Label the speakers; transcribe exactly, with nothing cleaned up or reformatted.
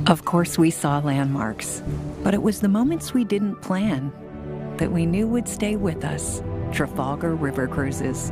Speaker 1: Of course, we saw landmarks, but it was the moments we didn't plan that we knew would stay with us. Trafalgar River Cruises.